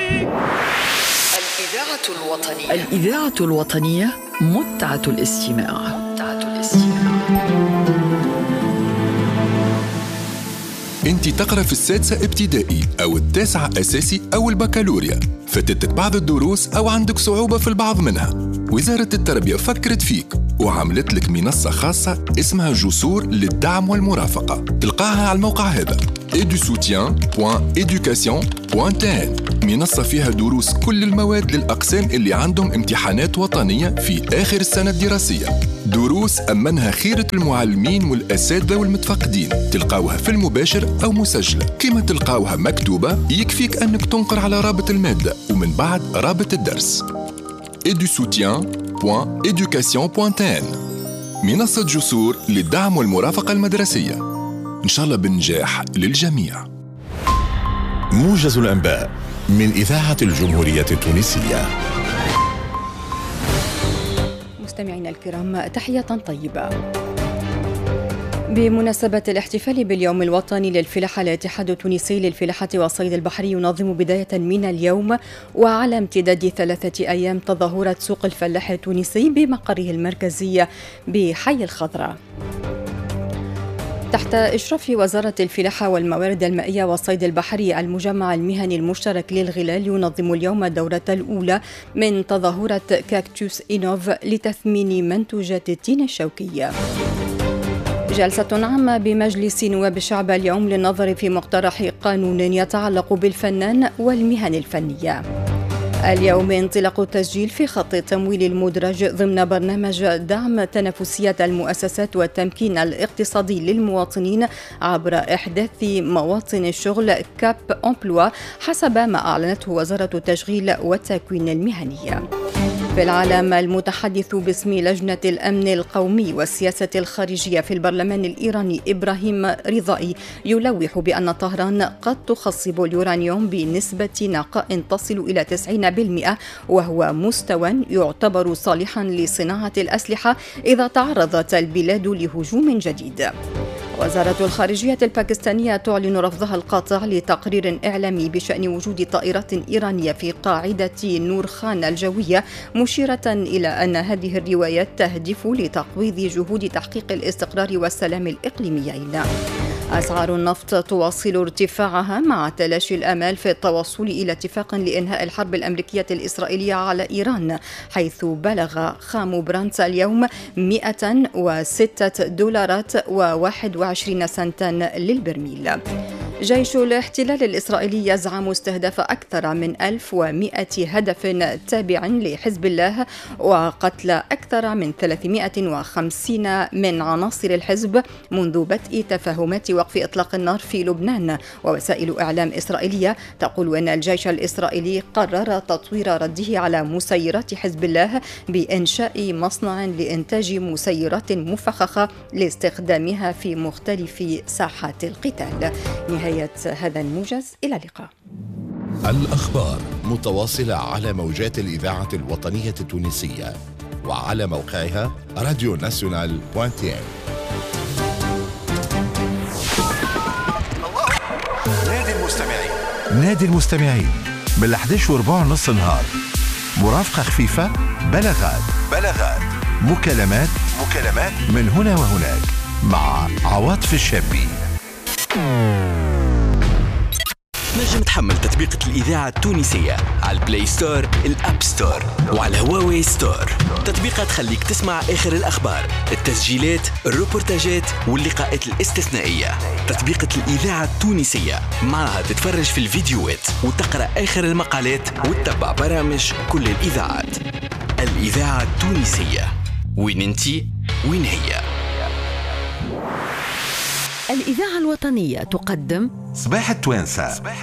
الإذاعة الوطنية متعة الاستماع. انت تقرأ في السادسة ابتدائي أو التاسعة أساسي أو البكالوريا، فاتتك بعض الدروس أو عندك صعوبة في البعض منها. وزارة التربية فكرت فيك وعملت لك منصة خاصة اسمها جسور للدعم والمرافقة. تلقاها على الموقع هذا edusoutien.education.tn. منصة فيها دروس كل المواد للأقسام اللي عندهم امتحانات وطنية في آخر السنة الدراسية. دروس أمنها خيرة المعلمين والأساتذة والمتفقدين. تلقاوها في المباشر أو مسجلة. كما تلقاوها مكتوبة يكفيك أنك تنقر على رابط المادة ومن بعد رابط الدرس. edusoutien.education.tn. منصة جسور للدعم والمرافقة المدرسية. إن شاء الله بالنجاح للجميع. موجز الأنباء من إذاعة الجمهورية التونسية. مستمعينا الكرام، تحية طيبة. بمناسبة الاحتفال باليوم الوطني للفلاحة، الاتحاد التونسي للفلاحة والصيد البحري ينظم بداية من اليوم وعلى امتداد 3 أيام تظاهرة سوق الفلاح التونسي بمقره المركزي بحي الخضراء. تحت إشراف وزارة الفلاحة والموارد المائية والصيد البحري، المجمع المهني المشترك للغلال ينظم اليوم الدورة الأولى من تظاهرة كاكتوس إينوف لتثمين منتوجات التين الشوكي. جلسة عامة بمجلس نواب الشعب اليوم للنظر في مقترح قانون يتعلق بالفنان والمهن الفنية. اليوم انطلاق التسجيل في خط التمويل المدرج ضمن برنامج دعم تنافسية المؤسسات والتمكين الاقتصادي للمواطنين عبر إحداث مواطن الشغل كاب أمبلوا، حسب ما أعلنته وزارة التشغيل والتكوين المهني. في العالم، المتحدث باسم لجنة الأمن القومي والسياسة الخارجية في البرلمان الإيراني إبراهيم رضائي يلوح بأن طهران قد تخصب اليورانيوم بنسبة نقاء تصل إلى 90%، وهو مستوى يعتبر صالحا لصناعة الأسلحة إذا تعرضت البلاد لهجوم جديد. وزارة الخارجية الباكستانية تعلن رفضها القاطع لتقرير إعلامي بشأن وجود طائرات إيرانية في قاعدة نور خان الجوية، مشيرة إلى أن هذه الروايات تهدف لتقويض جهود تحقيق الاستقرار والسلام الإقليميين. أسعار النفط تواصل ارتفاعها مع تلاشي الآمال في التوصل إلى اتفاق لإنهاء الحرب الأمريكية الإسرائيلية على إيران، حيث بلغ خام برنت اليوم $106.21 للبرميل. جيش الاحتلال الإسرائيلي يزعم استهداف أكثر من 1100 هدف تابع لحزب الله وقتل أكثر من 350 من عناصر الحزب منذ بدء تفاهمات وقف إطلاق النار في لبنان. ووسائل إعلام إسرائيلية تقول أن الجيش الإسرائيلي قرر تطوير رده على مسيرات حزب الله بإنشاء مصنع لإنتاج مسيرات مفخخة لاستخدامها في مختلف ساحات القتال. نهاية هذا الموجز، إلى اللقاء. الأخبار متواصلة على موجات الإذاعة الوطنية التونسية وعلى موقعها radionational.tn. نادي المستمعين من 11:15 نهار. مرافقة خفيفة، بلاغات مكالمات من هنا وهناك مع عواطف الشابي. نجم تحمل تطبيقة الإذاعة التونسية على البلاي ستور، الأب ستور وعلى الهواوي ستور. تطبيقات تخليك تسمع آخر الأخبار، التسجيلات، الروبورتاجات واللقاءات الاستثنائية. تطبيقة الإذاعة التونسية معها تتفرج في الفيديوهات وتقرأ آخر المقالات وتتبع برامج كل الإذاعات. الإذاعة التونسية، وين انتي وين هي. الإذاعة الوطنية تقدم صباح التوانسة.